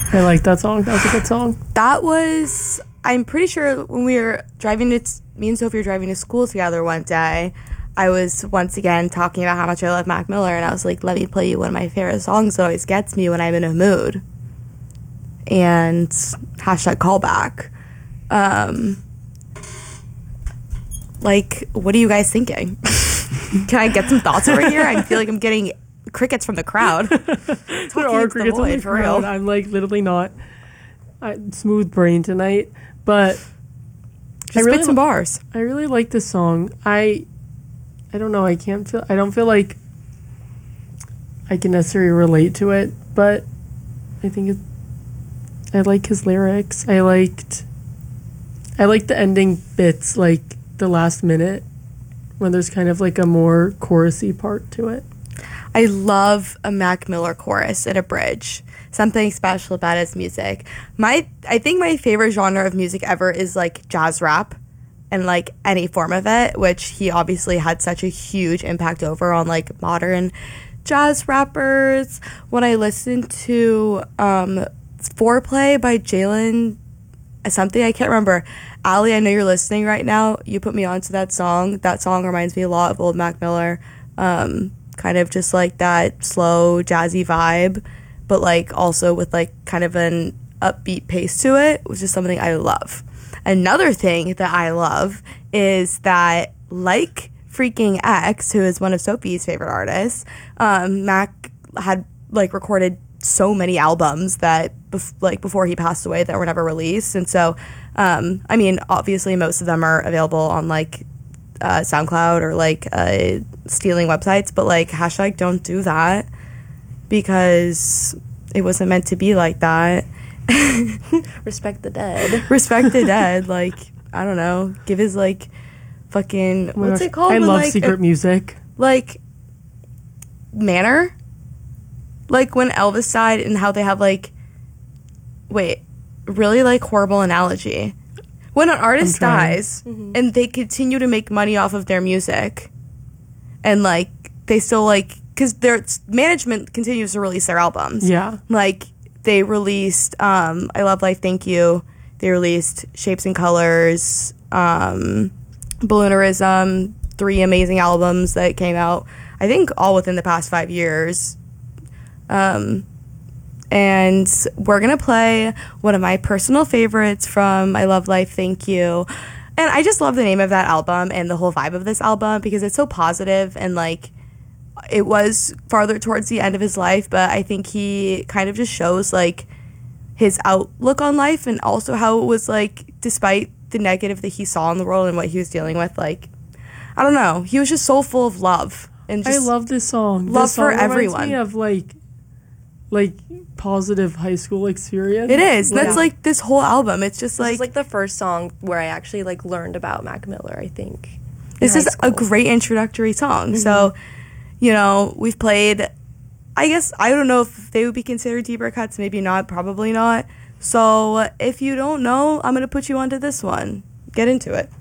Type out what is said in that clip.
I like that song. That was a good song. That was, I'm pretty sure when we were driving to, me and Sophie were driving to school together one day, I was once again talking about how much I love Mac Miller, and I was like, let me play you one of my favorite songs that always gets me when I'm in a mood. And hashtag callback. Like, what are you guys thinking? Can I get some thoughts over here? I feel like I'm getting crickets from the crowd. There are crickets from the crowd. I'm like literally not smooth brain tonight, but just spit some bars. I really like this song. I don't know. I don't feel like I can necessarily relate to it, but I think I like his lyrics. I liked the ending bits, like the last minute when there's kind of like a more chorusy part to it. I love a Mac Miller chorus and a bridge. Something special about his music. I think my favorite genre of music ever is like jazz rap and like any form of it, which he obviously had such a huge impact over on like modern jazz rappers. When I listened to Foreplay by Jalen something, I can't remember. Ali, I know you're listening right now. You put me onto that song. That song reminds me a lot of old Mac Miller. Kind of just like that slow, jazzy vibe, but like also with like kind of an upbeat pace to it, which is something I love. Another thing that I love is that, like freaking X, who is one of Sophie's favorite artists, Mac had like recorded so many albums that before he passed away that were never released. And so, I mean, obviously most of them are available on like SoundCloud or like stealing websites, but like hashtag don't do that because it wasn't meant to be like that. Respect the dead. Respect the dead. Like, I don't know, give his like fucking what's it called? I love like, secret music. Like Manor? Like when Elvis died and how they have like really like horrible analogy. When an artist dies and they continue to make money off of their music and like they still like, because their management continues to release their albums. Yeah. Like they released I Love Life, Thank You. They released Shapes and Colors, Balloonerism, 3 amazing albums that came out, I think all within the past 5 years. And we're going to play one of my personal favorites from I Love Life, Thank You. And I just love the name of that album and the whole vibe of this album because it's so positive and like it was farther towards the end of his life, but I think he kind of just shows like his outlook on life and also how it was like despite the negative that he saw in the world and what he was dealing with, like I don't know, he was just so full of love and just I love this song. Love this song for everyone. reminds me of like positive high school experience. It is. That's like this whole album. It's just this is like the first song where I actually like learned about Mac Miller, I think. This is a great introductory song. So, you know, we've played, I guess, I don't know if they would be considered deeper cuts, maybe not, probably not. So if you don't know, I'm going to put you onto this one. Get into it.